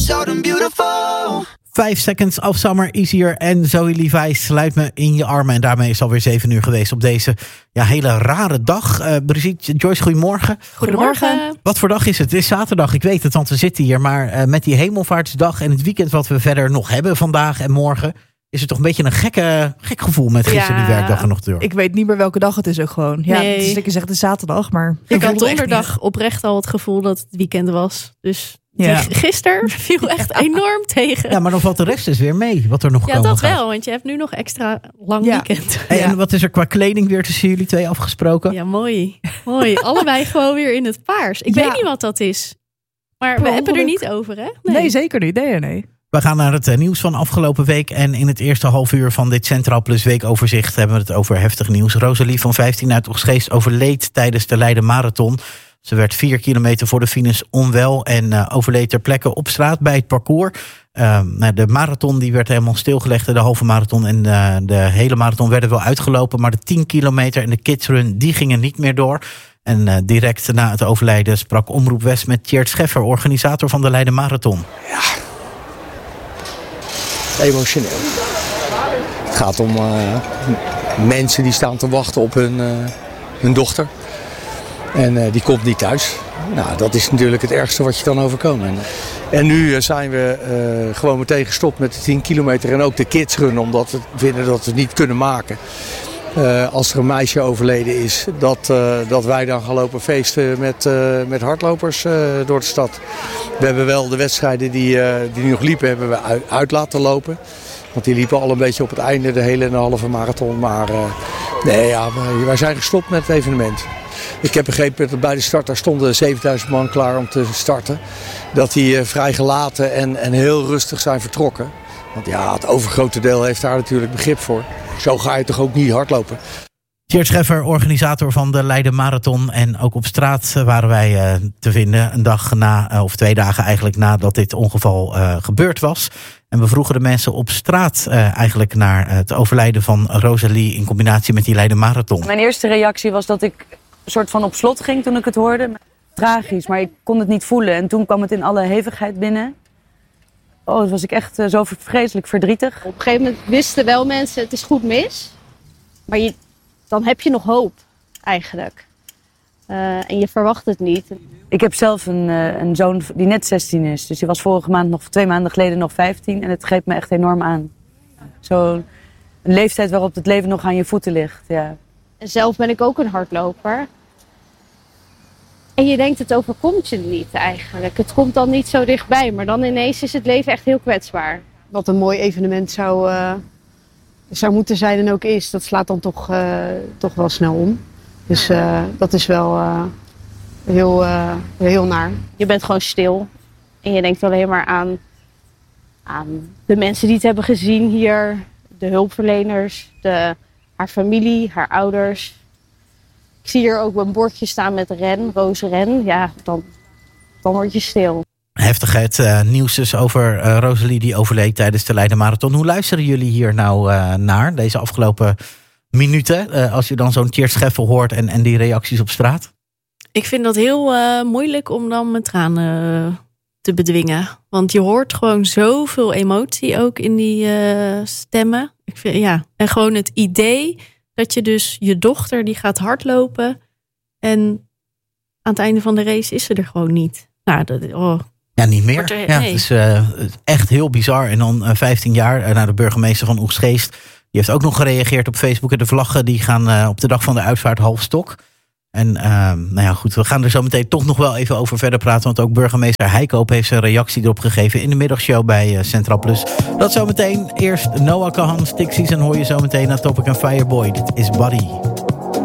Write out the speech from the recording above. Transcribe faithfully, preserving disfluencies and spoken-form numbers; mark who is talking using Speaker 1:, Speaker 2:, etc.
Speaker 1: so damn beautiful.
Speaker 2: Five Seconds of Summer, Easier en Zoe Levi sluit me in je armen. En daarmee is het alweer zeven uur geweest op deze ja, hele rare dag. Uh, Brigitte, Joyce, goedemorgen.
Speaker 3: Goedemorgen.
Speaker 2: Wat voor dag is het? Het is zaterdag, ik weet het, want we zitten hier. Maar uh, met die hemelvaartsdag en het weekend wat we verder nog hebben vandaag en morgen, is het toch een beetje een gekke, gek gevoel met gisteren
Speaker 3: ja,
Speaker 2: die werkdag er nog door.
Speaker 4: Ik weet niet meer welke dag het is ook gewoon. Ja,
Speaker 3: Nee.
Speaker 4: het is lekker zeggen de zaterdag, maar
Speaker 3: Ik had
Speaker 4: voelde echt
Speaker 3: donderdag
Speaker 4: niet.
Speaker 3: oprecht al het gevoel dat het weekend was. Dus
Speaker 4: Ja.
Speaker 3: die- gisteren viel echt enorm tegen.
Speaker 2: Ja, maar dan valt de rest dus weer mee, wat er nog
Speaker 3: Ja,
Speaker 2: komen
Speaker 3: dat
Speaker 2: gaat.
Speaker 3: wel, want je hebt nu nog extra lang
Speaker 4: Ja.
Speaker 3: weekend.
Speaker 2: Hey, en
Speaker 4: Ja.
Speaker 2: wat is er qua kleding weer tussen jullie twee afgesproken?
Speaker 3: Ja, mooi. Mooi. Allebei gewoon weer in het paars. Ik
Speaker 4: Ja.
Speaker 3: weet niet wat dat is. Maar
Speaker 4: Per
Speaker 3: we hebben er
Speaker 4: ongeluk.
Speaker 3: niet over, hè?
Speaker 4: Nee. zeker niet. Nee, nee.
Speaker 2: We gaan naar het eh, nieuws van afgelopen week. En in het eerste half uur van dit Centraal Plus weekoverzicht hebben we het over heftig nieuws. Rosalie van vijftien uit Oegstgeest overleed tijdens de Leiden Marathon. Ze werd vier kilometer voor de finish onwel en uh, overleed ter plekke op straat bij het parcours. Uh, nou, de marathon die werd helemaal stilgelegd, de halve marathon en uh, de hele marathon werden wel uitgelopen. Maar de tien kilometer en de kidsrun die gingen niet meer door. En uh, direct na het overlijden sprak Omroep West met Tjeerd Scheffer, organisator van de Leiden Marathon.
Speaker 5: Emotioneel. Het gaat om uh, mensen die staan te wachten op hun, uh, hun dochter. En uh, die komt niet thuis. Nou, dat is natuurlijk het ergste wat je kan overkomen. En, en nu uh, zijn we uh, gewoon meteen gestopt met de tien kilometer en ook de kidsrun. Omdat we vinden dat we het niet kunnen maken. Uh, als er een meisje overleden is, dat, uh, dat wij dan gaan lopen feesten met, uh, met hardlopers uh, door de stad. We hebben wel de wedstrijden die, uh, die nog liepen, hebben we uit, uit laten lopen. Want die liepen al een beetje op het einde, de hele en de halve marathon. Maar uh, nee, ja, wij, wij zijn gestopt met het evenement. Ik heb begrepen dat bij de start, daar stonden zevenduizend man klaar om te starten. Dat die uh, vrij gelaten en, en heel rustig zijn vertrokken. Want ja, het overgrote deel heeft daar natuurlijk begrip voor. Zo ga je toch ook niet hardlopen.
Speaker 2: Tjeerd Scheffer, organisator van de Leiden Marathon. En ook op straat waren wij uh, te vinden. Een dag na, uh, of twee dagen eigenlijk nadat dit ongeval uh, gebeurd was. En we vroegen de mensen op straat uh, eigenlijk naar het overlijden van Rosalie in combinatie met die Leiden Marathon.
Speaker 6: Mijn eerste reactie was dat ik een soort van op slot ging toen ik het hoorde. Tragisch, maar ik kon het niet voelen. En toen kwam het in alle hevigheid binnen. Oh, dat was ik echt uh, zo vreselijk verdrietig.
Speaker 7: Op een gegeven moment wisten wel mensen, het is goed mis. Maar je, dan heb je nog hoop, eigenlijk. Uh, en je verwacht het niet.
Speaker 6: Ik heb zelf een, uh, een zoon die net zestien is. Dus die was vorige maand nog, twee maanden geleden nog vijftien. En het greep me echt enorm aan. Zo'n leeftijd waarop het leven nog aan je voeten ligt. Ja.
Speaker 7: En zelf ben ik ook een hardloper. En je denkt, het overkomt je niet eigenlijk. Het komt dan niet zo dichtbij. Maar dan ineens is het leven echt heel kwetsbaar.
Speaker 8: Wat een mooi evenement zou, uh, zou moeten zijn en ook is, dat slaat dan toch, uh, toch wel snel om. Dus uh, dat is wel uh, heel, uh, heel naar.
Speaker 7: Je bent gewoon stil. En je denkt alleen maar aan, aan de mensen die het hebben gezien hier. De hulpverleners, de, haar familie, haar ouders. Ik zie hier ook een bordje staan met Ren, Roos Ren. Ja, dan, dan word je stil.
Speaker 2: Heftigheid, uh, nieuws dus over uh, Rosalie die overleed tijdens de Leiden Marathon. Hoe luisteren jullie hier nou uh, naar, deze afgelopen minuten? Uh, als je dan zo'n Tjeerd Scheffer hoort en, en die reacties op straat?
Speaker 3: Ik vind dat heel uh, moeilijk om dan mijn tranen uh, te bedwingen. Want je hoort gewoon zoveel emotie ook in die uh, stemmen. Ik vind, ja. En gewoon het idee dat je dus je dochter die gaat hardlopen en aan het einde van de race is ze er gewoon niet. Nou, dat, oh.
Speaker 2: Ja, niet meer.
Speaker 3: Er,
Speaker 2: ja,
Speaker 3: nee.
Speaker 2: Het is uh, echt heel bizar. En dan uh, vijftien jaar uh, naar de burgemeester van Oegstgeest. Die heeft ook nog gereageerd op Facebook. En de vlaggen die gaan uh, op de dag van de uitvaart half stok. En uh, nou ja, goed, we gaan er zo meteen toch nog wel even over verder praten. Want ook burgemeester Heikoop heeft zijn reactie erop gegeven in de middagshow bij uh, Centraal Plus. Dat zometeen. Eerst Noah Kahan, Stick Season hoor je zometeen naar Topic en Fireboy. Dit is Buddy.